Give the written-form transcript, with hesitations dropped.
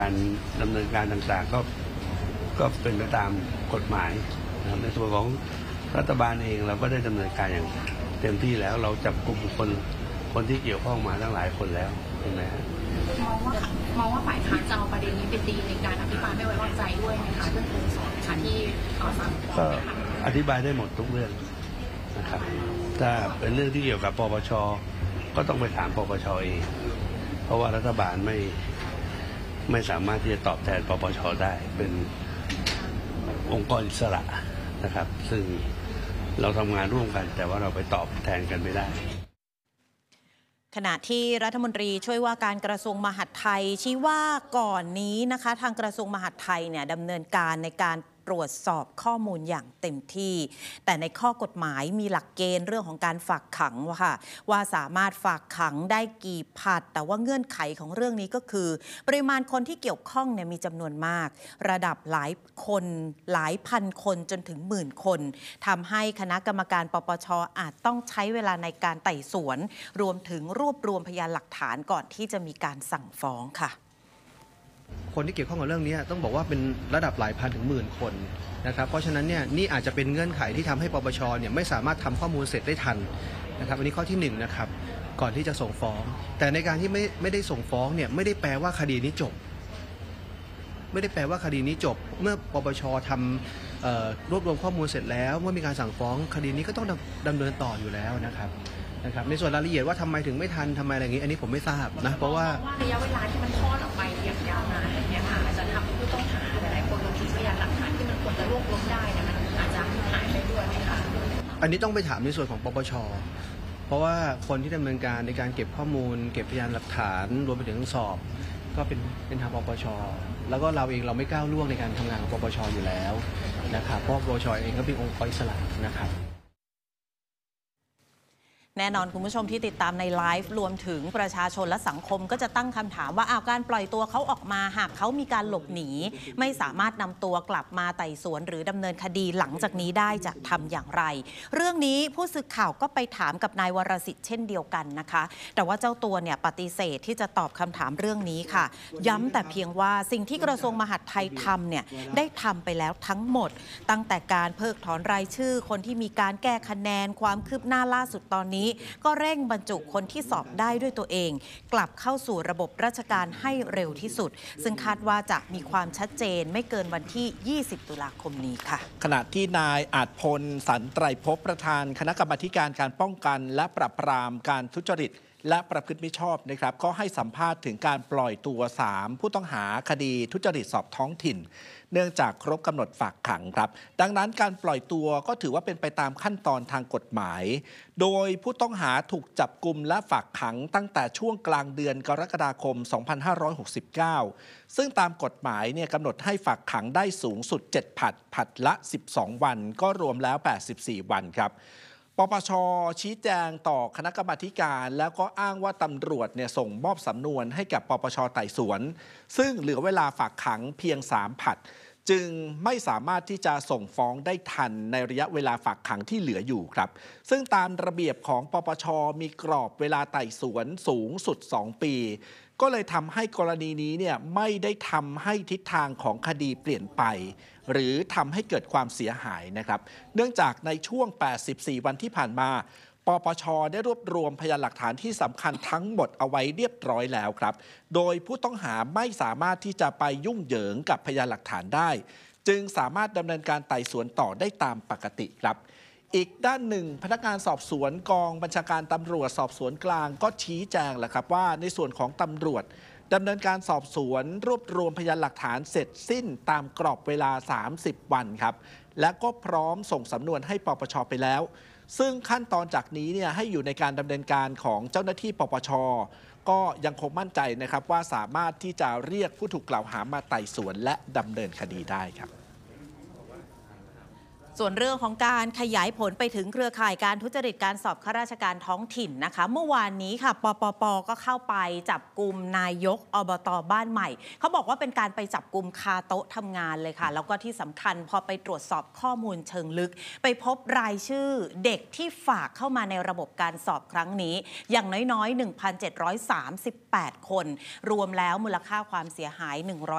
การดำเนินการต่างๆก็เป็นไปตามกฎหมายนะครับในส่วนของรัฐบาลเองเราก็ได้ดำเนินการอย่างเต็มที่แล้วเราจับกลุ่มคนที่เกี่ยวข้องมาตั้งหลายคนแล้วใช่ไหมฮะมองว่าฝ่ายค้านจะเอาประเด็นนี้เป็นตีในการอภิปรายไม่ไว้วางใจด้วยไหมคะเรื่ององค์สอบค่ะที่สั่งก็อธิบายได้หมดทุกเรื่องนะครับถ้าเป็นเรื่องที่เกี่ยวกับปปช.ก็ต้องไปถามปปช.เองเพราะว่ารัฐบาลไม่สามารถที่จะตอบแทนปปช.ได้เป็นองค์กรอิสระนะครับซึ่งเราทำงานร่วมกันแต่ว่าเราไปตอบแทนกันไม่ได้ขณะที่รัฐมนตรีช่วยว่าการกระทรวงมหาดไทยชี้ว่าก่อนนี้นะคะทางกระทรวงมหาดไทยเนี่ยดำเนินการในการตรวจสอบข้อมูลอย่างเต็มที่แต่ในข้อกฎหมายมีหลักเกณฑ์เรื่องของการฝากขังว่าสามารถฝากขังได้กี่ผลัดแต่ว่าเงื่อนไขของเรื่องนี้ก็คือปริมาณคนที่เกี่ยวข้องเนี่ยมีจำนวนมากระดับหลายคนหลายพันคนจนถึงหมื่นคนทำให้คณะกรรมการปปช.อาจต้องใช้เวลาในการไต่สวนรวมถึงรวบรวมพยานหลักฐานก่อนที่จะมีการสั่งฟ้องค่ะคนที่เกี่ยวข้องกับเรื่องนี้ต้องบอกว่าเป็นระดับหลายพันถึงหมื่นคนนะครับเพราะฉะนั้นเนี่ยนี่อาจจะเป็นเงื่อนไขที่ทำให้ปปช.เนี่ยไม่สามารถทำข้อมูลเสร็จได้ทันนะครับอันนี้ข้อที่1นะครับก่อนที่จะส่งฟ้องแต่ในการที่ไม่ได้ส่งฟ้องเนี่ยไม่ได้แปลว่าคดีนี้จบไม่ได้แปลว่าคดีนี้จบเมื่อปปช.ทำรวบรวมข้อมูลเสร็จแล้วเมื่อมีการสั่งฟ้องคดีนี้ก็ต้องดำเนินต่ออยู่แล้วนะครับในส่วนรายละเอียดว่าทำไมถึงไม่ทันทำไมอะไรอย่างนี้อันนี้ผมไม่ทราบนะเพราะว่าระยะเวลาที่มันทอดออกไปอย่างยาวนานอย่างเงี้ยค่ะอาจจะทำให้ผู้ต้องหาหลายๆคนรวมถึงพยานหลักฐานที่มันควรจะรวบรวมได้เนี่ยมันอาจจะหายไปด้วยไหมคะอันนี้ต้องไปถามในส่วนของปปช.เพราะว่าคนที่ดำเนินการในการเก็บข้อมูลเก็บพยานหลักฐานรวมไปถึงสอบก็เป็นทางปปช.แล้วก็เราเองเราไม่ก้าวล่วงในการทำงานของปปช.อยู่แล้วนะครับเพราะปปช.เองก็เป็นองค์กรอิสระนะครับแน่นอนคุณผู้ชมที่ติดตามในไลฟ์รวมถึงประชาชนและสังคมก็จะตั้งคำถามว่าการปล่อยตัวเขาออกมาหากเขามีการหลบหนีไม่สามารถนำตัวกลับมาไต่สวนหรือดำเนินคดีหลังจากนี้ได้จะทำอย่างไรเรื่องนี้ผู้สื่อข่าวก็ไปถามกับนายวรสิทธิ์เช่นเดียวกันนะคะแต่ว่าเจ้าตัวเนี่ยปฏิเสธที่จะตอบคำถามเรื่องนี้ค่ะย้ำแต่เพียงว่าสิ่งที่กระทรวงมหาดไทยทำเนี่ยได้ทำไปแล้วทั้งหมดตั้งแต่การเพิกถอนรายชื่อคนที่มีการแก้คะแนนความคืบหน้าล่าสุดตอนนี้ก็เร่งบรรจุคนที่สอบได้ด้วยตัวเองกลับเข้าสู่ระบบราชการให้เร็วที่สุดซึ่งคาดว่าจะมีความชัดเจนไม่เกินวันที่ 20 ตุลาคมนี้ค่ะขณะที่นายอาจพลสันไตรภพประธานคณะกรรมาการการป้องกันและปราบปรามการทุจริตและประพฤติมิชอบนะครับก็ให้สัมภาษณ์ถึงการปล่อยตัว3ผู้ต้องหาคดีทุจริตสอบท้องถิ่นเนื่องจากครบกำหนดฝากขังครับดังนั้นการปล่อยตัวก็ถือว่าเป็นไปตามขั้นตอนทางกฎหมายโดยผู้ต้องหาถูกจับกุมและฝากขังตั้งแต่ช่วงกลางเดือนกรกฎาคม 2569 ซึ่งตามกฎหมายเนี่ยกำหนดให้ฝากขังได้สูงสุด7ผลัดละ12วันก็รวมแล้ว84วันครับปปช.ชี้แจงต่อคณะกรรมาการแล้วก็อ้างว่าตำรวจเนี่ยส่งมอบสำนวนให้กับปปช.ไต่สวนซึ่งเหลือเวลาฝากขังเพียง3ผลัดจึงไม่สามารถที่จะส่งฟ้องได้ทันในระยะเวลาฝากขังที่เหลืออยู่ครับซึ่งตามระเบียบของปปช.มีกรอบเวลาไต่สวนสูงสุด2ปีก็เลยทำให้กรณีนี้เนี่ยไม่ได้ทำให้ทิศทางของคดีเปลี่ยนไปหรือทำให้เกิดความเสียหายนะครับเนื่องจากในช่วง84วันที่ผ่านมาปปช.ได้รวบรวมพยานหลักฐานที่สำคัญทั้งหมดเอาไว้เรียบร้อยแล้วครับโดยผู้ต้องหาไม่สามารถที่จะไปยุ่งเหยิงกับพยานหลักฐานได้จึงสามารถดำเนินการไต่สวนต่อได้ตามปกติครับอีกด้านหนึ่งพนักงานสอบสวนกองบัญชาการตำรวจสอบสวนกลางก็ชี้แจงแหละครับว่าในส่วนของตำรวจดำเนินการสอบสวนรวบรวมพยานหลักฐานเสร็จสิ้นตามกรอบเวลา30วันครับและก็พร้อมส่งสำนวนให้ปปช.ไปแล้วซึ่งขั้นตอนจากนี้เนี่ยให้อยู่ในการดำเนินการของเจ้าหน้าที่ปปช.ก็ยังคงมั่นใจนะครับว่าสามารถที่จะเรียกผู้ถูกกล่าวหามาไต่สวนและดำเนินคดีได้ครับส่วนเรื่องของการขยายผลไปถึงเครือข่ายการทุจริตการสอบข้าราชการท้องถิ่นนะคะเมื่อวานนี้ค่ะปปป.ก็เข้าไปจับกุมนายกอบต.บ้านใหม่เขาบอกว่าเป็นการไปจับกุมคาโต๊ะทำงานเลยค่ะแล้วก็ที่สำคัญพอไปตรวจสอบข้อมูลเชิงลึกไปพบรายชื่อเด็กที่ฝากเข้ามาในระบบการสอบครั้งนี้อย่างน้อยๆ 1,738 คนรวมแล้วมูลค่าความเสียหาย